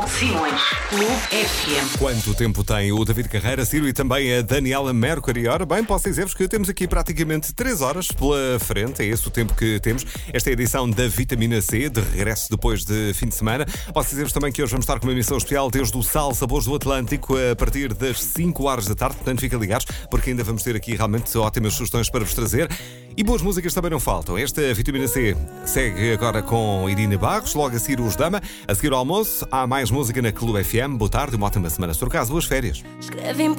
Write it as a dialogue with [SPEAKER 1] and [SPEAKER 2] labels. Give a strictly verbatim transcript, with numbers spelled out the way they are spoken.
[SPEAKER 1] Simões, Clube F M.
[SPEAKER 2] Quanto tempo tem o David Carreira, Ciro e também a Daniela Mercury? Ora bem, posso dizer-vos que temos aqui praticamente três horas pela frente. É esse o tempo que temos. Esta é a edição da Vitamina C, de regresso depois de fim de semana. Posso dizer-vos também que hoje vamos estar com uma emissão especial desde o Sal Sabores do Atlântico a partir das cinco horas da tarde. Portanto, fiquem ligados, porque ainda vamos ter aqui realmente ótimas sugestões para vos trazer. E boas músicas também não faltam. Esta Vitamina C segue agora com Irina Barros, logo a seguir os Dama. A seguir ao almoço, há mais música na Clube F M. Boa tarde e uma ótima semana. Se for o caso, boas férias.